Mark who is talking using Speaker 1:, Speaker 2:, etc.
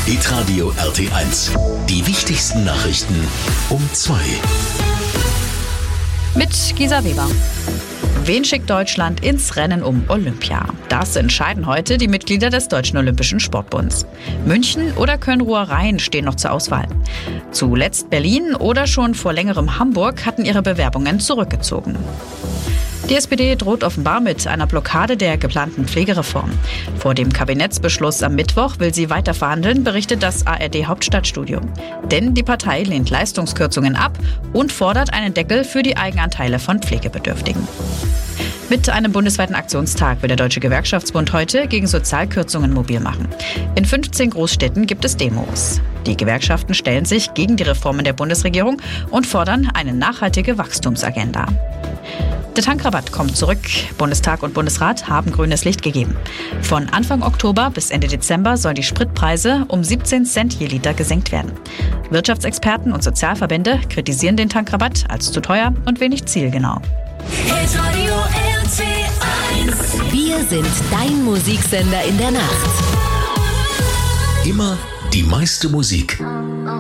Speaker 1: Hitradio RT1. Die wichtigsten Nachrichten um 2.
Speaker 2: Mit Gisa Weber. Wen schickt Deutschland ins Rennen um Olympia? Das entscheiden heute die Mitglieder des Deutschen Olympischen Sportbunds. München oder Köln-Ruhr-Rhein stehen noch zur Auswahl. Zuletzt Berlin oder schon vor längerem Hamburg hatten ihre Bewerbungen zurückgezogen. Die SPD droht offenbar mit einer Blockade der geplanten Pflegereform. Vor dem Kabinettsbeschluss am Mittwoch will sie weiter verhandeln, berichtet das ARD-Hauptstadtstudio. Denn die Partei lehnt Leistungskürzungen ab und fordert einen Deckel für die Eigenanteile von Pflegebedürftigen. Mit einem bundesweiten Aktionstag will der Deutsche Gewerkschaftsbund heute gegen Sozialkürzungen mobil machen. In 15 Großstädten gibt es Demos. Die Gewerkschaften stellen sich gegen die Reformen der Bundesregierung und fordern eine nachhaltige Wachstumsagenda. Der Tankrabatt kommt zurück. Bundestag und Bundesrat haben grünes Licht gegeben. Von Anfang Oktober bis Ende Dezember sollen die Spritpreise um 17 Cent je Liter gesenkt werden. Wirtschaftsexperten und Sozialverbände kritisieren den Tankrabatt als zu teuer und wenig zielgenau.
Speaker 3: Wir sind dein Musiksender in der Nacht.
Speaker 1: Immer die meiste Musik.